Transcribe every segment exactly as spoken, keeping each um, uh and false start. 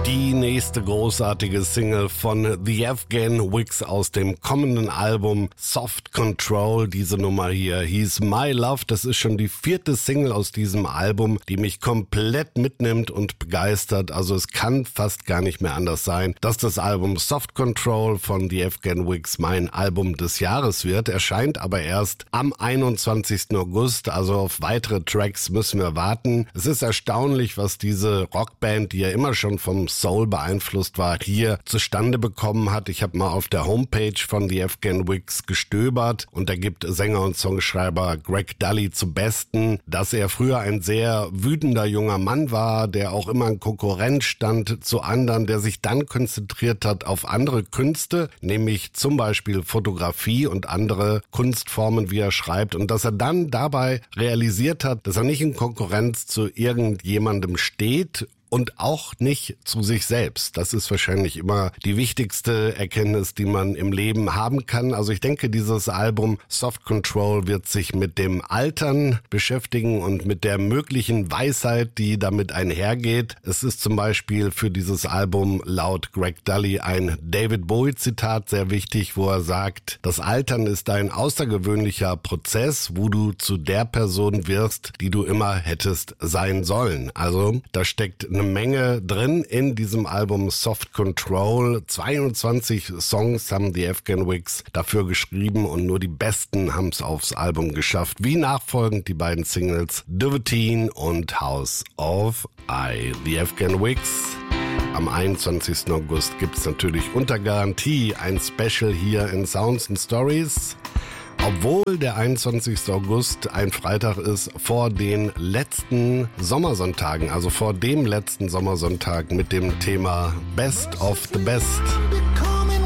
Die nächste großartige Single von The Afghan Wigs aus dem kommenden Album Soft Control. Diese Nummer hier hieß My Love. Das ist schon die vierte Single aus diesem Album, die mich komplett mitnimmt und begeistert. Also es kann fast gar nicht mehr anders sein, dass das Album Soft Control von The Afghan Wigs mein Album des Jahres wird. Erscheint aber erst am einundzwanzigsten August. Also auf weitere Tracks müssen wir warten. Es ist erstaunlich, was diese Rockband, die ja immer schon vom Soul beeinflusst war, hier zustande bekommen hat. Ich habe mal auf der Homepage von The Afghan Wigs gestöbert und da gibt Sänger und Songschreiber Greg Dulli zu Besten, dass er früher ein sehr wütender junger Mann war, der auch immer in Konkurrenz stand zu anderen, der sich dann konzentriert hat auf andere Künste, nämlich zum Beispiel Fotografie und andere Kunstformen, wie er schreibt, und dass er dann dabei realisiert hat, dass er nicht in Konkurrenz zu irgendjemandem steht und auch nicht zu sich selbst. Das ist wahrscheinlich immer die wichtigste Erkenntnis, die man im Leben haben kann. Also ich denke, dieses Album Soft Control wird sich mit dem Altern beschäftigen und mit der möglichen Weisheit, die damit einhergeht. Es ist zum Beispiel für dieses Album laut Greg Dulli ein David Bowie-Zitat sehr wichtig, wo er sagt, das Altern ist ein außergewöhnlicher Prozess, wo du zu der Person wirst, die du immer hättest sein sollen. Also da steckt eine Menge drin in diesem Album Soft Control. zweiundzwanzig Songs haben die Afghan Wigs dafür geschrieben und nur die besten haben es aufs Album geschafft. Wie nachfolgend die beiden Singles Duvetine und House of I. Die Afghan Wigs. Am einundzwanzigsten August gibt es natürlich unter Garantie ein Special hier in Sounds and Stories. Obwohl der einundzwanzigste August ein Freitag ist, vor den letzten Sommersonntagen, also vor dem letzten Sommersonntag mit dem Thema Best of the Best.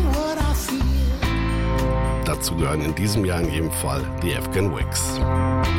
Dazu gehören in diesem Jahr in jedem Fall die Afghan Wigs.